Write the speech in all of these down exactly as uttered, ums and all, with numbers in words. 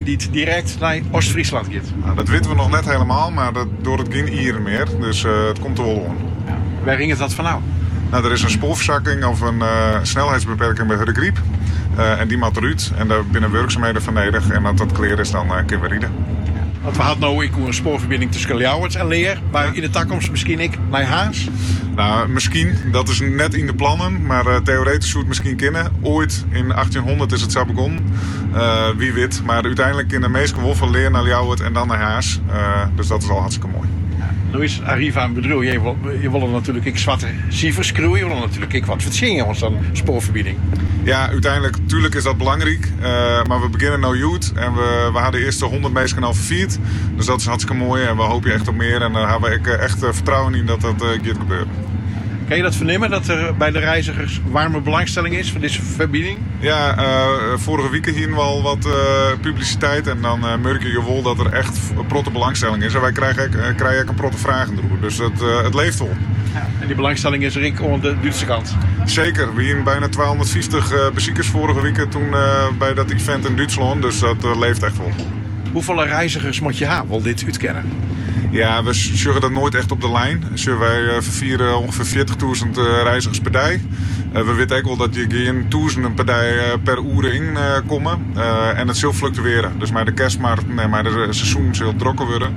die het direct naar Oost-Friesland gaat. Nou, dat weten we nog net helemaal, maar dat door het geen Ieren meer. Dus uh, het komt er wel om. Ja. Waar ging het dat van nou? Nou, er is een spoorverzakking of een uh, snelheidsbeperking bij Hudde Griep. Uh, en die maakt eruit. En daar binnen werkzaamheden van nodig. En als dat clear is, dan uh, kunnen we rijden. Want we hadden nou ik een spoorverbinding tussen Ljouwert en Leer. Maar ja. In de toekomst misschien ik naar Haas. Nou, misschien. Dat is net in de plannen. Maar uh, theoretisch zou het misschien kunnen. Ooit in achttienhonderd is het zo begonnen. Uh, wie weet. Maar uiteindelijk in de meeste wel van Leer naar Ljouwert en dan naar Haas. Uh, dus dat is al hartstikke mooi. Nu is Arriva een bedrijf. Je wil, je wil natuurlijk ik zwarte cijfers crewen. Je wil natuurlijk ik wat verzinnen ons dan spoorverbinding. Ja, uiteindelijk, natuurlijk is dat belangrijk. Uh, maar we beginnen nou goed. En we, we hadden de eerste honderd mensen al vervierd. Dus dat is hartstikke mooi. En we hopen echt op meer. En daar hebben we echt uh, vertrouwen in dat dat uh, gaat gebeuren. Kan je dat vernemen, dat er bij de reizigers warme belangstelling is voor deze verbinding? Ja, uh, vorige week hier wel wat uh, publiciteit. En dan uh, merk je wel dat er echt protte belangstelling is. En wij krijgen, uh, krijgen een protte vragen erover. Dus het, uh, het leeft wel. Ja, en die belangstelling is er ook aan de Duitse kant? Zeker. We hebben bijna tweehonderdvijftig uh, bezoekers vorige week toen uh, bij dat event in Duitsland. Dus dat uh, leeft echt wel. Hoeveel reizigers moet je hebben, wil dit uitkennen? Ja, we zorgen dat nooit echt op de lijn. Dus wij uh, vervieren ongeveer veertigduizend uh, reizigers per dag. Uh, we weten ook wel dat je geen duizenden per dag uh, per uur in uh, komen. Uh, en het zal fluctueren. Dus met de kerstmarkt en met de seizoen zal drokken worden.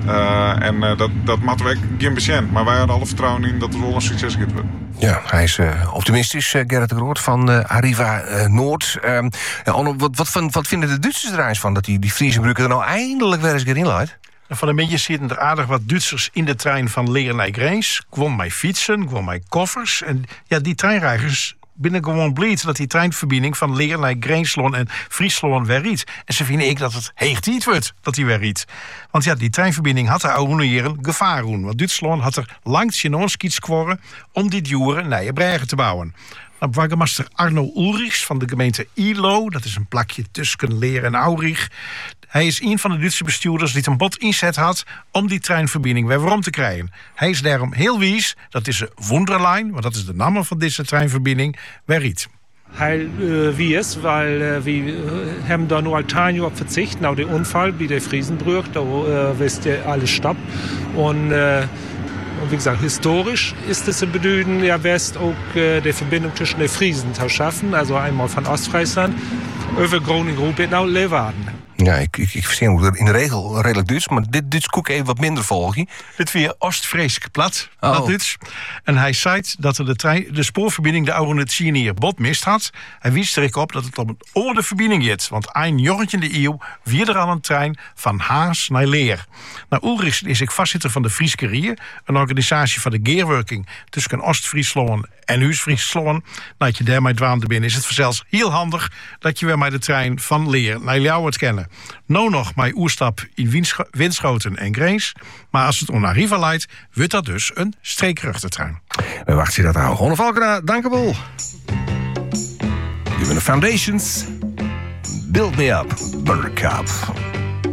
Uh, en uh, dat, dat moeten we geen patiënt. Maar wij hadden alle vertrouwen in dat het wel een succes gaat worden. Ja, hij is uh, optimistisch, uh, Gerrit de Groot van uh, Arriva uh, Noord. Uh, ja, Onno, wat, wat, wat vinden de Duitsers er eens van dat die, die Friesenbrugge er nou eindelijk weer eens in leidt? Van een beetje zitten er aardig wat Duitsers in de trein van Leer naar Grains. Gewoon mijn fietsen, gewoon mijn koffers. En ja, die treinreizigers binnen gewoon blij dat die treinverbinding van Leer naar Grainslon en Friesland weer riet. En ze vinden ik dat het heeg tijd wordt dat die weer riet. Want ja, die treinverbinding had er oude jaren gevaar doen. Want Duitsland had er langs in ons squorren om die duren naar Bregen te bouwen. Nou, burgemeester Arno Ulrichs van de gemeente Ilo, dat is een plakje tussen Leer en Aurich. Hij is een van de Duitse bestuurders die een bod inzet had om die treinverbinding weer waarom te krijgen. Hij is daarom heel wies, dat is een Wunderlijn, want dat is de naam van deze treinverbinding, weer riet. Hij uh, wie is, weil uh, we uh, hebben daar nu al tien jaar op verzicht. Nou, de onval bij de Friesenbrug, daar uh, wist je alles stap. En uh, wie gesagt, historisch ist es in Bedüden ja West auch äh, die Verbindung zwischen den Friesen zu schaffen, also einmal von Ostfriesland over Groningen-Ruppert naar Leeuwarden. Ja, ik, ik, ik verstaan hoe in de regel redelijk Duits, maar dit Duits koek even wat minder volgen. Dit weer Oost-Fries plat, oh. dat Duits. En hij zei dat er de, trein, de spoorverbinding de oude hier bot mist had. Hij wies er op dat het op een oude verbinding is, want eind negentiende eeuw wier er al een trein van Haas naar Leer. Nou, Ulrichs is ik vastzitter van de Frieskerie, een organisatie van de gearworking tussen Oost-Friesland en Huis-Friesland. Nou, je daarmee dwaande binnen is het zelfs heel handig dat je weer met de trein van Leer naar Ljouwert kennen. Nou nog mijn oerstap in Winscho- Winschoten en Grains. Maar als het om Arriva leidt, wordt dat dus een streekruchtertrein. We wachten dat nou. Onno Valkena, dank u wel. You in the foundations. Build me up, Buttercup.